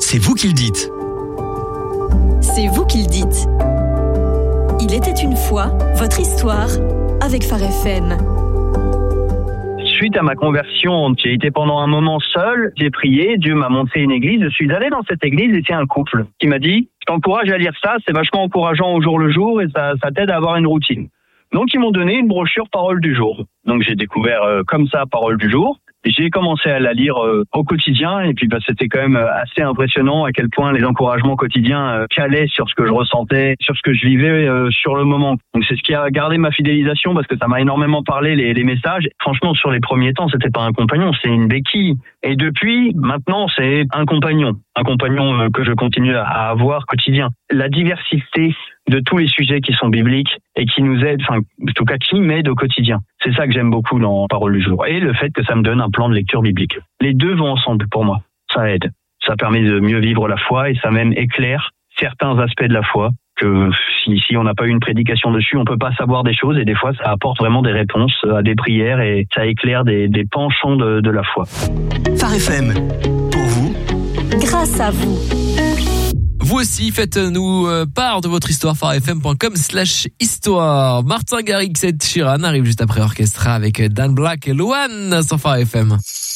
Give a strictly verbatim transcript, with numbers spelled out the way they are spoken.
c'est vous qui le dites. C'est vous qui le dites. Il était une fois votre histoire avec Phare F M. Suite à ma conversion, j'ai été pendant un moment seul, j'ai prié, Dieu m'a montré une église, je suis allé dans cette église et c'est un couple qui m'a dit « Je t'encourage à lire ça, c'est vachement encourageant au jour le jour et ça, ça t'aide à avoir une routine ». Donc ils m'ont donné une brochure Parole du jour. Donc j'ai découvert euh, comme ça Parole du jour. J'ai commencé à la lire euh, au quotidien et puis bah, c'était quand même assez impressionnant à quel point les encouragements quotidiens euh, calaient sur ce que je ressentais, sur ce que je vivais euh, sur le moment. Donc c'est ce qui a gardé ma fidélisation parce que ça m'a énormément parlé les, les messages. Franchement, sur les premiers temps, c'était pas un compagnon, c'est une béquille. Et depuis, maintenant, c'est un compagnon, un compagnon euh, que je continue à, à avoir quotidien. La diversité de tous les sujets qui sont bibliques et qui nous aident, enfin, en tout cas, qui m'aident au quotidien. C'est ça que j'aime beaucoup dans Parole du jour. Et le fait que ça me donne un plan de lecture biblique. Les deux vont ensemble pour moi. Ça aide. Ça permet de mieux vivre la foi et ça même éclaire certains aspects de la foi que si, si on n'a pas eu une prédication dessus, on peut pas savoir des choses et des fois, ça apporte vraiment des réponses à des prières et ça éclaire des, des penchants de, de la foi. Phare F M, pour vous, grâce à vous. Vous aussi, faites-nous part de votre histoire, pharefm.com slash histoire. Martin Garrix et Ed Sheeran arrivent juste après Orchestra avec Dan Black et Loane sur Phare F M.